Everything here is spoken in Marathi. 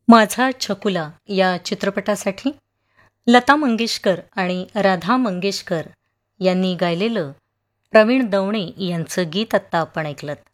माझा छकुला या चित्रपटासाठी लता मंगेशकर आणि राधा मंगेशकर यांनी गायलेलं प्रवीण दवणे यांचं गीत आत्ता आपण ऐकलं.